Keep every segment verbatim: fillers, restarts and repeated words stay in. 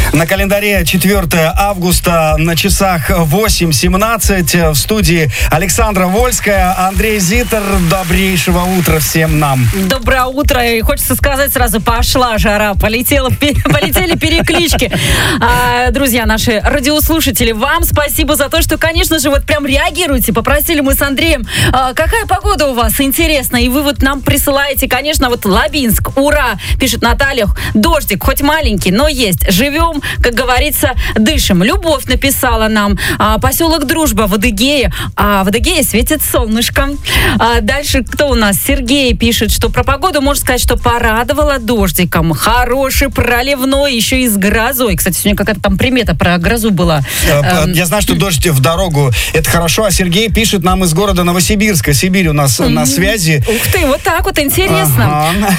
На календаре четвёртое августа, на часах восемь семнадцать. В студии Александра Вольская, Андрей Зитер. Добрейшего утра всем нам. Доброе утро. И хочется сказать сразу, пошла жара, полетела, полетели переклички. А, друзья, наши радиослушатели, вам спасибо за то, что, конечно же, вот прям реагируете. Попросили мы с Андреем, а, какая погода у вас, интересно. И вы вот нам присылаете, конечно, вот Лабинск, ура, пишет Наталья. Дождик, хоть маленький, но есть. Живем, как говорится, дышим. Любовь написала нам. А, поселок Дружба в Адыгее. А в Адыгее светит солнышко. А дальше кто у нас? Сергей пишет, что про погоду можно сказать, что порадовала дождиком. Хороший, проливной, еще и с грозой. Кстати, сегодня какая-то там примета про грозу была. Я знаю, что дождь в дорогу. Это хорошо. А Сергей пишет нам из города Новосибирска. Сибирь у нас mm-hmm. на связи. Ух ты, вот так вот интересно. Ага.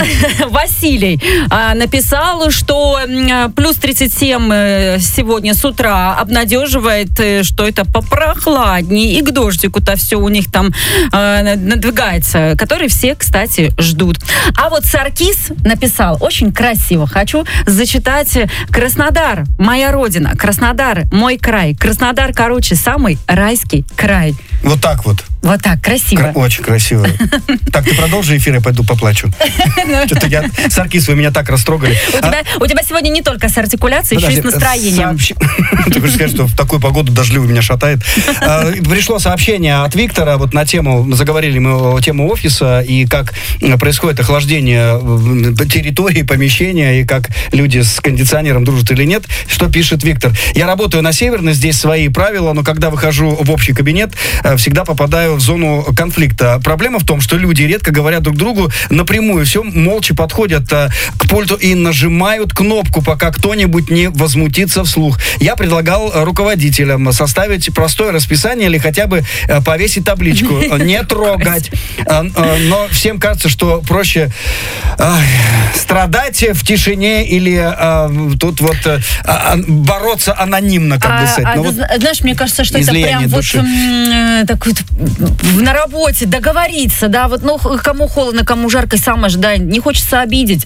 Василий а, написал, что плюс тридцать семь сегодня с утра обнадеживает, что это попрохладнее, и к дождику-то все у них там э, надвигается, который все, кстати, ждут. А вот Саркис написал очень красиво. Хочу зачитать: Краснодар, моя родина, Краснодар, мой край. Краснодар, короче, самый райский край. Вот так вот. Вот так, красиво. Кра- очень красиво. Так, ты продолжи эфир, я пойду поплачу. Что-то я... Саркис, вы меня так растрогали. У тебя сегодня не только с артикуляцией, еще и с настроением. Ты хочешь сказать, что в такую погоду дождливую меня шатает. Пришло сообщение от Виктора вот на тему, заговорили мы о тему офиса и как происходит охлаждение территории, помещения, и как люди с кондиционером дружат или нет. Что пишет Виктор? Я работаю на Северной, здесь свои правила, но когда выхожу в общий кабинет, всегда попадаю в зону конфликта. Проблема в том, что люди редко говорят друг другу напрямую. Все молча подходят а, к пульту и нажимают кнопку, пока кто-нибудь не возмутится вслух. Я предлагал руководителям составить простое расписание или хотя бы а, повесить табличку. Не трогать. А, а, но всем кажется, что проще а, страдать в тишине или а, тут вот а, бороться анонимно, как а, бы сказать. А, вот знаешь, мне кажется, что это прям души. вот м- такой на работе договориться, да, вот, ну, кому холодно, кому жарко, самое же, да, не хочется обидеть.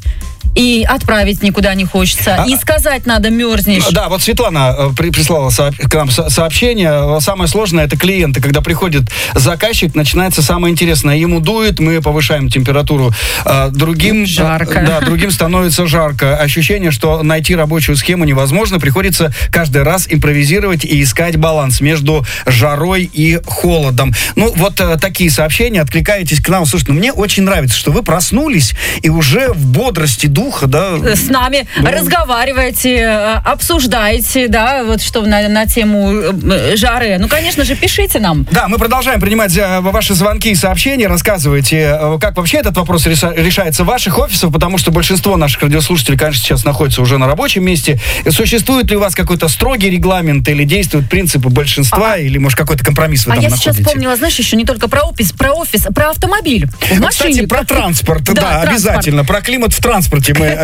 И отправить никуда не хочется. А, и сказать надо, мерзнешь. Да, вот Светлана э, при, прислала сооб, к нам со, сообщение. Самое сложное — это клиенты. Когда приходит заказчик, начинается самое интересное. Ему дует, мы повышаем температуру. Э, другим, жарко. Э, да, другим становится жарко. Ощущение, что найти рабочую схему невозможно. Приходится каждый раз импровизировать и искать баланс между жарой и холодом. Ну, вот э, такие сообщения. Откликаетесь к нам. Слушайте, ну, мне очень нравится, что вы проснулись и уже в бодрости духа, да, с нами ну, разговариваете, обсуждаете, да, вот что на, на тему жары. Ну, конечно же, пишите нам. Да, мы продолжаем принимать ваши звонки и сообщения. Рассказывайте, как вообще этот вопрос решается в ваших офисах, потому что большинство наших радиослушателей, конечно, сейчас находятся уже на рабочем месте. Существует ли у вас какой-то строгий регламент или действуют принципы большинства, а, или, может, какой-то компромисс вы а там я находите? Сейчас вспомнила, знаешь, еще не только про офис, про офис, про автомобиль. В машине. Кстати, про транспорт, да, да, транспорт. Обязательно. Про климат в транспорте мы